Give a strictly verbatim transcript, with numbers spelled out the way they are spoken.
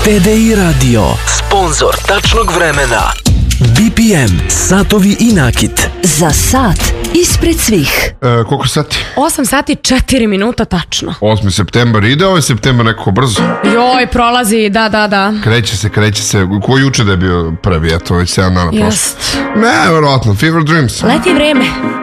T D I Radio, sponsor tačnog vremena. B P M, satovi i nakit. Za sat ispred svih. E, koliko sati? osam sati četiri minuta tačno. osmi septembar ide, ovaj septembar nekako brzo. Joj, prolazi, da, da, da. Kreće se, kreće se. Ko juče da je bio prvi, eto, već sedam dana prošlo. Jest. Ne, verovatno, Fever Dreams. Leti vreme.